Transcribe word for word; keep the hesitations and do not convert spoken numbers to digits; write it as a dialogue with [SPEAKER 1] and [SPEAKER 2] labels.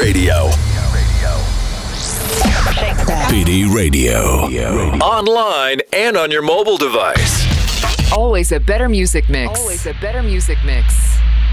[SPEAKER 1] Radio. P D Radio. Online and on your mobile device.
[SPEAKER 2] Always a better music mix. Always a better music mix.